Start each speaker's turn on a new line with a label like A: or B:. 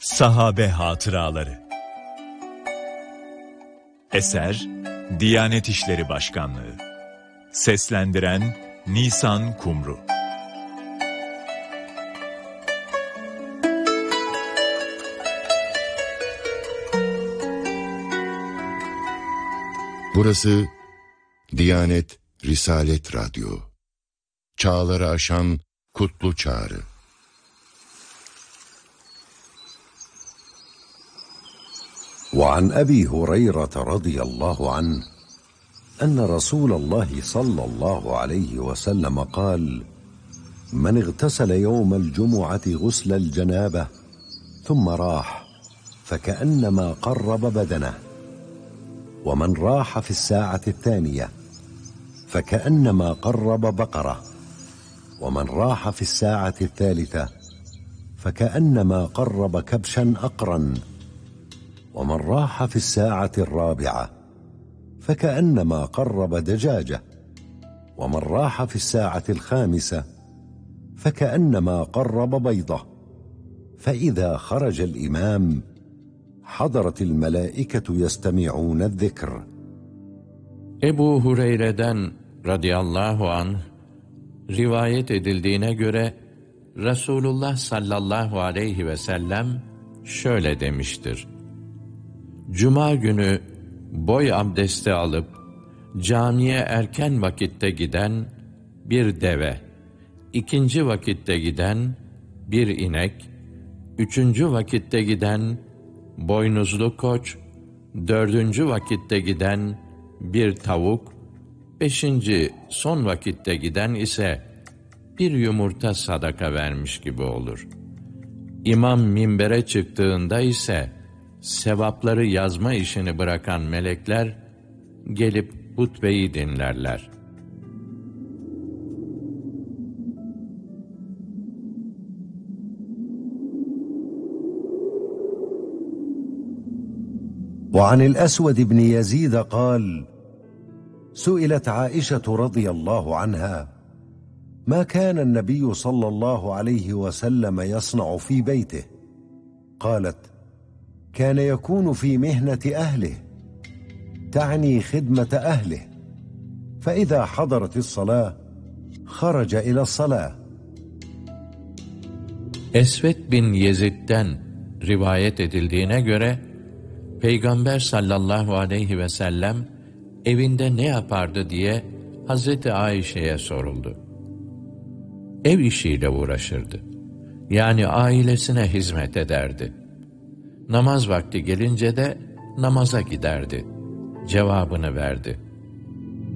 A: Sahabe Hatıraları. Eser Diyanet İşleri Başkanlığı. Seslendiren Nisan Kumru.
B: Burası Diyanet Risalet Radyo. Çağları aşan kutlu çağrı.
C: وعن أبي هريرة رضي الله عنه أن رسول الله صلى الله عليه وسلم قال: من اغتسل يوم الجمعة غسل الجنابة ثم راح فكأنما قرب بدنه، ومن راح في الساعة الثانية فكأنما قرب بقرة، ومن راح في الساعة الثالثة فكأنما قرب كبشا أقرا، ومن راح في الساعة الرابعة فكأنما قرب دجاجة، ومن راح في الساعة الخامسة فكأنما قرب بيضة. فإذا خرج الإمام حضرت الملائكة يستمعون الذكر.
D: Ebu Hureyre'den radıyallahu anh rivayet edildiğine göre Resulullah sallallahu aleyhi ve sellem şöyle demiştir: Cuma günü boy abdesti alıp camiye erken vakitte giden bir deve, ikinci vakitte giden bir inek, üçüncü vakitte giden boynuzlu koç, dördüncü vakitte giden bir tavuk, beşinci son vakitte giden ise bir yumurta sadaka vermiş gibi olur. İmam minbere çıktığında ise sevapları yazma işini bırakan melekler gelip hutbeyi dinlerler.
C: وعن الأسود بن يزيد قال: سئلت عائشة رضي الله عنها: ما كان النبي صلى الله عليه وسلم يصنع في بيته؟ قالت: كان يكون في مهنة أهله، تعني خدمة أهله، فإذا حضرت الصلاة خرج إلى الصلاة.
D: Esved bin Yezid'den rivayet edildiğine göre Peygamber sallallahu aleyhi ve sellem evinde ne yapardı diye Hazreti Ayşe'ye soruldu. Ev işiyle uğraşırdı. Yani ailesine hizmet ederdi. Namaz vakti gelince de namaza giderdi cevabını verdi.